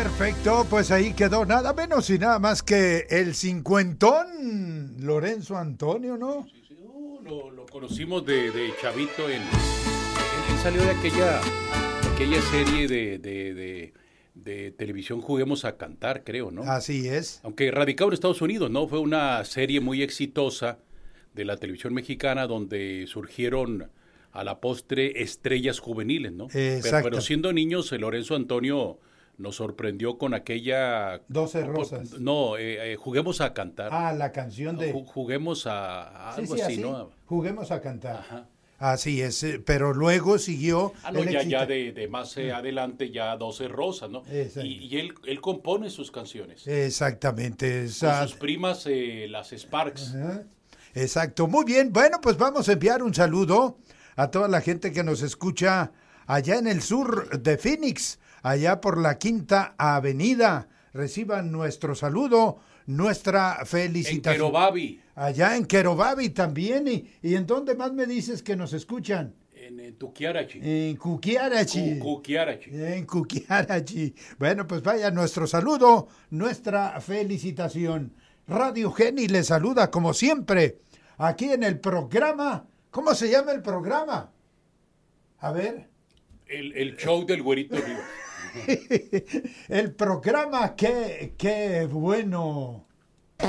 Perfecto, pues ahí quedó nada menos y nada más que el cincuentón Lorenzo Antonio, ¿no? Sí, sí, lo conocimos de chavito. Él salió de aquella serie de televisión Juguemos a Cantar, creo, ¿no? Así es. Aunque radicado en Estados Unidos, ¿no? Fue una serie muy exitosa de la televisión mexicana donde surgieron a la postre estrellas juveniles, ¿no? Exacto. Pero siendo niños, Lorenzo Antonio nos sorprendió con aquella... 12 rosas. No, Juguemos a Cantar. Ah, la canción de... Juguemos a algo sí, así, así, ¿no? Juguemos a cantar. Ajá. Así es, pero luego siguió Ah, no, el éxito. ya de más adelante, ya 12 rosas, ¿no? Y él compone sus canciones. Exactamente. Con sus primas, las Sparks. Ajá. Exacto, muy bien. Bueno, pues vamos a enviar un saludo a toda la gente que nos escucha allá en el sur de Phoenix, allá por la Quinta Avenida. Reciban nuestro saludo, nuestra felicitación. En Querobabi. Allá en Querobabi también. ¿Y en dónde más me dices que nos escuchan? En Tuquiarachi. En Cuquiarachi. Cuquiarachi. En Cuquiarachi. Bueno, pues vaya nuestro saludo, nuestra felicitación. Radio Geni les saluda como siempre, aquí en el programa. ¿Cómo se llama el programa? A ver. El show del Güerito Rivas. El programa, qué bueno.